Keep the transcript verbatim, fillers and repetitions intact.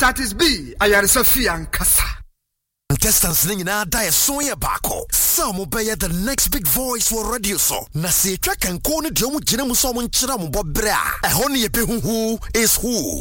Hepatitis B, ayaresa fi ankasa. Contestants nyina da so ye bako. Some obey the next big voice for radio so. Na se twa kan ko ne de omo gina mu so omo nkyira mo bobra. Ehon ye be hu is who.